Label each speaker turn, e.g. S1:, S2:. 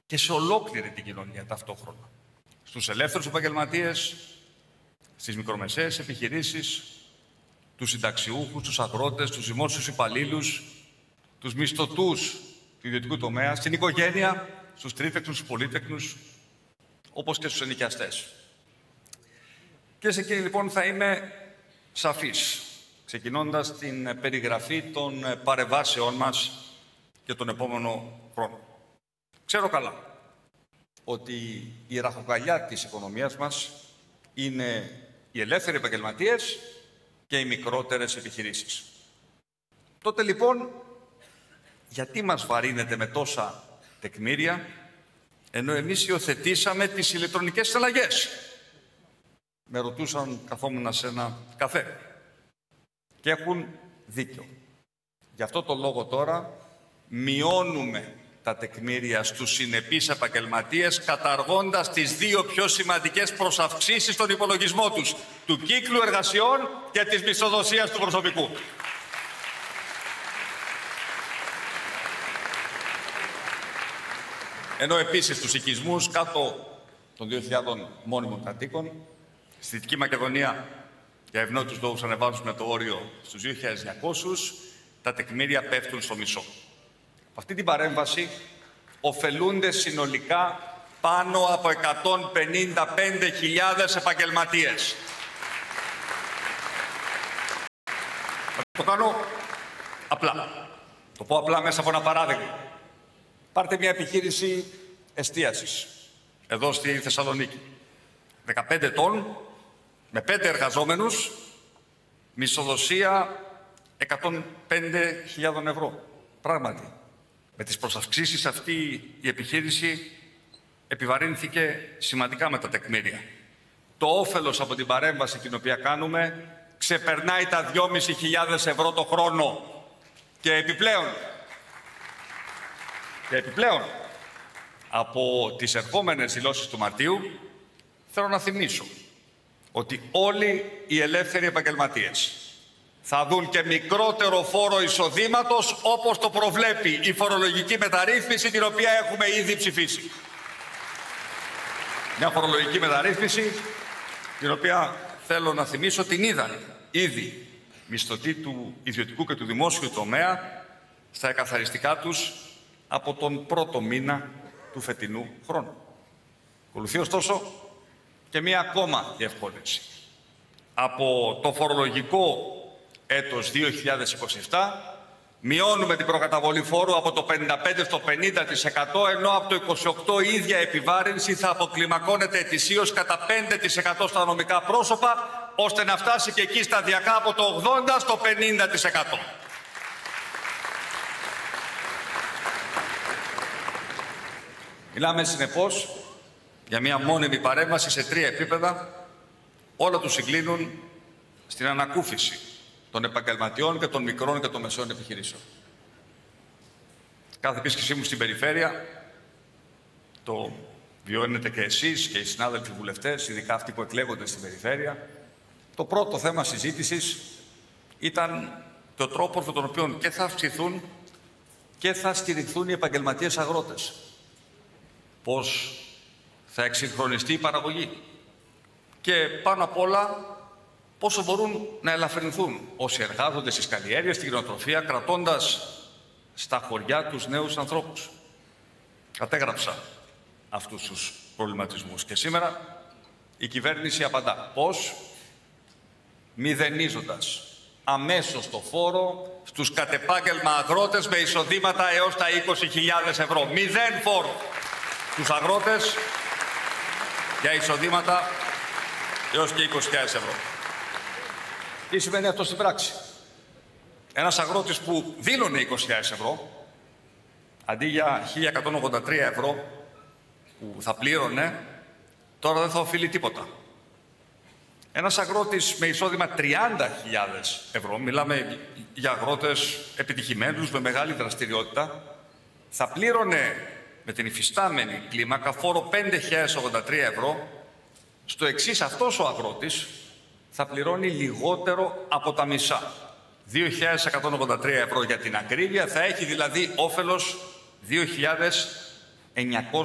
S1: και σε ολόκληρη την κοινωνία ταυτόχρονα. Στους ελεύθερους επαγγελματίες, στις μικρομεσαίες επιχειρήσεις, τους συνταξιούχους, τους αγρότες, τους δημόσιους υπαλλήλους, τους μισθωτούς του ιδιωτικού τομέα, στην οικογένεια, στους τρίτεκνους, στους πολύτεκνους, όπως και στους ενοικιαστές. Και σε εκείνη λοιπόν θα είμαι σαφής, ξεκινώντας την περιγραφή των παρεμβάσεών μας για τον επόμενο χρόνο. Ξέρω καλά ότι η ραχοκαλιά της οικονομίας μας είναι οι ελεύθεροι επαγγελματίες και οι μικρότερες επιχειρήσεις. Τότε λοιπόν, γιατί μας βαρύνεται με τόσα τεκμήρια, ενώ εμείς υιοθετήσαμε τις ηλεκτρονικές συναλλαγές? Με ρωτούσαν, καθόμουν σε ένα καφέ. Και έχουν δίκιο. Γι' αυτό το λόγο τώρα μειώνουμε τα τεκμήρια στους συνεπείς επαγγελματίες, καταργώντας τις δύο πιο σημαντικές προσαυξήσεις στον υπολογισμό τους, του κύκλου εργασιών και της μισθοδοσίας του προσωπικού. Ενώ επίσης τους οικισμούς κάτω των 2.000 μόνιμων κατοίκων, στη Δυτική Μακεδονία, για ευνόητους λόγους ανεβάζουμε το όριο στους 2.200, τα τεκμήρια πέφτουν στο μισό. Από αυτή την παρέμβαση ωφελούνται συνολικά πάνω από 155.000 επαγγελματίες. Θα το κάνω απλά. Το πω απλά μέσα από ένα παράδειγμα. Πάρτε μια επιχείρηση εστίασης, εδώ στη Θεσσαλονίκη. 15 ετών, με 5 εργαζόμενους, μισθοδοσία 105.000 ευρώ. Πράγματι, με τις προσαυξήσεις αυτή η επιχείρηση επιβαρύνθηκε σημαντικά με τα τεκμήρια. Το όφελος από την παρέμβαση την οποία κάνουμε ξεπερνάει τα 2.500 ευρώ το χρόνο. Και επιπλέον, από τις ερχόμενες δηλώσεις του Μαρτίου, θέλω να θυμίσω ότι όλοι οι ελεύθεροι επαγγελματίες θα δουν και μικρότερο φόρο εισοδήματος, όπως το προβλέπει η φορολογική μεταρρύθμιση, την οποία έχουμε ήδη ψηφίσει. Μια φορολογική μεταρρύθμιση, την οποία θέλω να θυμίσω την είδαν ήδη μισθωτοί του ιδιωτικού και του δημόσιου τομέα στα εκαθαριστικά τους από τον πρώτο μήνα του φετινού χρόνου. Ακολουθεί ωστόσο και μία ακόμα διευκόλυνση. Από το φορολογικό έτος 2027 μειώνουμε την προκαταβολή φόρου από το 55% στο 50%, ενώ από το 28% η ίδια επιβάρυνση θα αποκλιμακώνεται ετησίως κατά 5% στα νομικά πρόσωπα, ώστε να φτάσει και εκεί σταδιακά από το 80% στο 50%. Μιλάμε συνεπώς για μια μόνιμη παρέμβαση σε 3 επίπεδα, όλα τους συγκλίνουν στην ανακούφιση των επαγγελματιών και των μικρών και των μεσαίων επιχειρήσεων. Κάθε επίσκεψή μου στην περιφέρεια, το βιώνετε και εσείς και οι συνάδελφοι βουλευτές, ειδικά αυτοί που εκλέγονται στην περιφέρεια, το πρώτο θέμα συζήτησης ήταν το τρόπο με τον οποίο και θα αυξηθούν και θα στηριχθούν οι επαγγελματίες αγρότες. Πώς θα εξυγχρονιστεί η παραγωγή και πάνω απ' όλα πόσο μπορούν να ελαφρυνθούν όσοι εργάζονται στις καλλιέργειες, στην κτηνοτροφία, κρατώντας στα χωριά τους νέους ανθρώπους. Κατέγραψα αυτούς τους προβληματισμούς και σήμερα η κυβέρνηση απαντά. Πώς? Μηδενίζοντας αμέσως το φόρο στους κατεπάγγελμα αγρότες με εισοδήματα έως τα 20.000 ευρώ. 0 φόρο στους αγρότες για εισοδήματα έως και 20.000 ευρώ. Τι σημαίνει αυτό στην πράξη? Ένας αγρότης που δήλωνε 20.000 ευρώ, αντί για 1.183 ευρώ που θα πλήρωνε, τώρα δεν θα οφείλει τίποτα. Ένας αγρότης με εισόδημα 30.000 ευρώ, μιλάμε για αγρότες επιτυχημένους με μεγάλη δραστηριότητα, θα πλήρωνε με την υφιστάμενη κλίμακα φόρο 5.083 ευρώ. Στο εξής, αυτός ο αγρότης θα πληρώνει λιγότερο από τα μισά. 2.183 ευρώ για την ακρίβεια, θα έχει δηλαδή όφελος 2.900